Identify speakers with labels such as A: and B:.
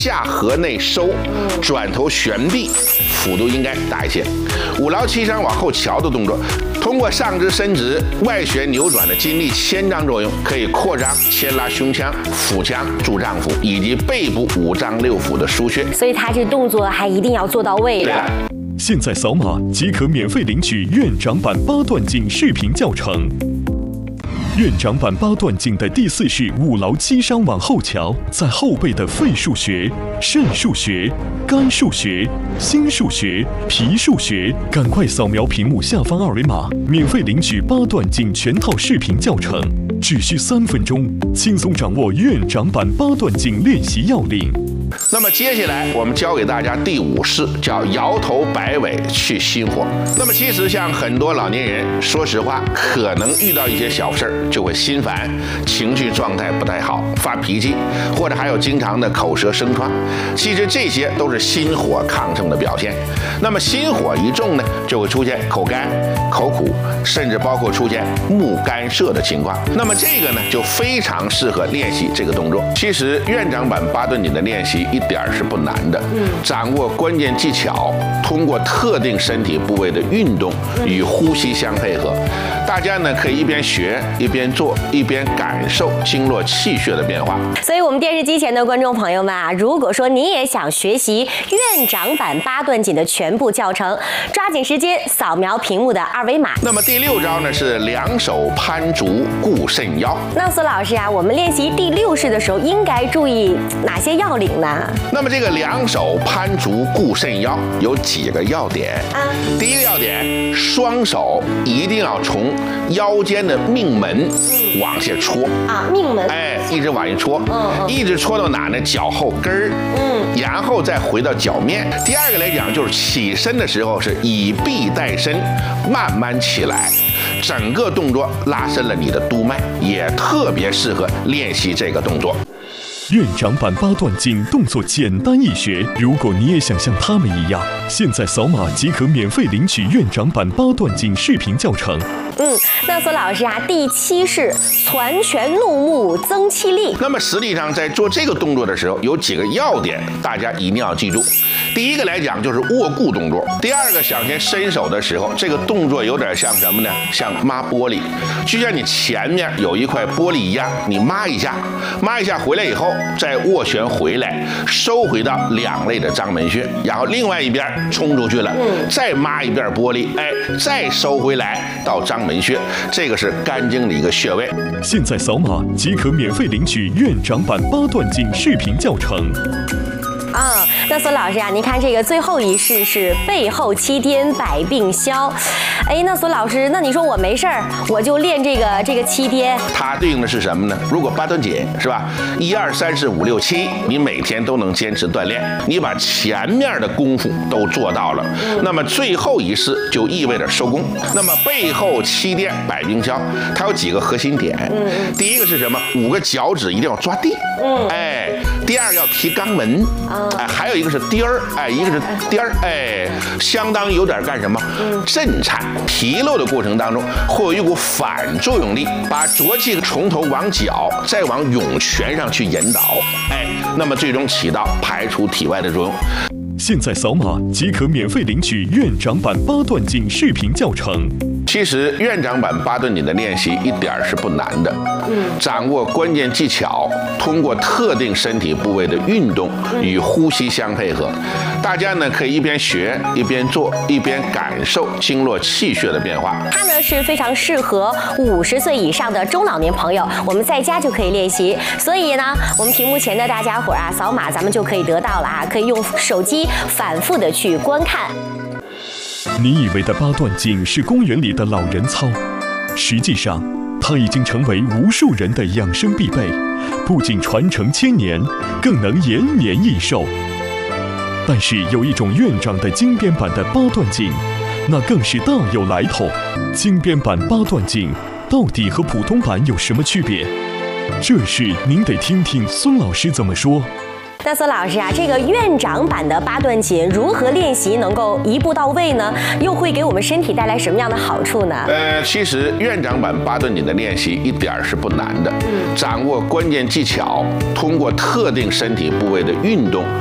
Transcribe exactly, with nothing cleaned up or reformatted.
A: 下颌内收，转头旋臂，幅度应该大一些。五劳七伤往后翘的动作，通过上肢伸直、外旋扭转的筋力牵张作用，可以扩张、牵拉胸腔、腹腔、助脏腑以及背部五脏六腑的腧穴。
B: 所以它这动作还一定要做到位的。
C: 现在扫码即可免费领取院长版八段锦视频教程。院长版八段锦的第四式五劳七伤往后翘，在后背的肺腧穴、肾腧穴、肝腧穴、心腧穴、脾腧穴，赶快扫描屏幕下方二维码，免费领取八段锦全套视频教程，只需三分钟，轻松掌握院长版八段锦练习要领。
A: 那么接下来我们教给大家第五式，叫摇头摆尾去心火。那么其实像很多老年人，说实话，可能遇到一些小事儿就会心烦，情绪状态不太好，发脾气，或者还有经常的口舌生疮。其实这些都是心火亢盛的表现。那么心火一重呢，就会出现口干、口苦，甚至包括出现目干涩的情况。那么这个呢，就非常适合练习这个动作。其实院长版八段锦的练习一点是不难的，掌握关键技巧，通过特定身体部位的运动与呼吸相配合，大家呢可以一边学一边做，一边感受经络气血的变化。
B: 所以，我们电视机前的观众朋友们啊，如果说你也想学习院长版八段锦的全部教程，抓紧时间扫描屏幕的二维码。
A: 那么第六招呢是两手攀足固肾腰。
B: 那苏老师啊，我们练习第六式的时候应该注意哪些要领呢？
A: 那么这个两手攀足固肾腰有几个要点啊？第一个要点，双手一定要从腰间的命门往下戳
B: 啊，命门，
A: 哎，一直往下戳，
B: 嗯嗯，
A: 一直戳到哪呢？脚后跟儿，嗯，然后再回到脚面。第二个来讲，就是起身的时候是以臂带身，慢慢起来。整个动作拉伸了你的督脉，也特别适合练习这个动作。
C: 院长版八段锦动作简单易学，如果你也想像他们一样，现在扫码即可免费领取院长版八段锦视频教程。
B: 嗯，那苏老师啊，第七式攒拳怒目增气力。
A: 那么实际上在做这个动作的时候，有几个要点，大家一定要记住。第一个来讲就是握固动作，第二个想先伸手的时候，这个动作有点像什么呢？像抹玻璃，就像你前面有一块玻璃一样，你抹一下，抹一下回来以后，再握拳回来，收回到两肋的章门穴，然后另外一边冲出去了，再抹一遍玻璃，哎，再收回来到章门穴，这个是肝经的一个穴位。
C: 现在扫码即可免费领取院长版八段锦视频教程。
B: 啊、哦，那苏老师啊，您看这个最后一式是背后七颠百病消。哎，那苏老师，那你说我没事儿，我就练这个这个七颠，它
A: 对应的是什么呢？如果八段锦是吧，一二三四五六七，你每天都能坚持锻炼，你把前面的功夫都做到了，嗯、那么最后一式就意味着收工。那么背后七颠百病消，它有几个核心点？嗯，第一个是什么？五个脚趾一定要抓地，嗯，哎，第二个要提肛门。哎，还有一个是颠儿，哎，一个是颠儿，哎，相当于有点干什么？震颤、提漏的过程当中，会有一股反作用力，把浊气从头往脚，再往涌泉上去引导，哎，那么最终起到排除体外的作用。
C: 现在扫码即可免费领取院长版八段锦视频教程。
A: 其实院长版八段锦的练习一点是不难的，嗯，掌握关键技巧，通过特定身体部位的运动与呼吸相配合，大家呢可以一边学一边做，一边感受经络气血的变化。
B: 它呢是非常适合五十岁以上的中老年朋友，我们在家就可以练习。所以呢，我们屏幕前的大家伙啊，扫码咱们就可以得到了啊，可以用手机反复的去观看。
C: 你以为的八段锦是公园里的老人操，实际上它已经成为无数人的养生必备，不仅传承千年，更能延年益寿。但是有一种院长的精编版的八段锦，那更是大有来头。精编版八段锦到底和普通版有什么区别？这事您得听听孙老师怎么说。
B: 那孙老师啊，这个院长版的八段锦如何练习能够一步到位呢？又会给我们身体带来什么样的好处呢？
A: 呃，其实院长版八段锦的练习一点儿是不难的，掌握关键技巧，通过特定身体部位的运动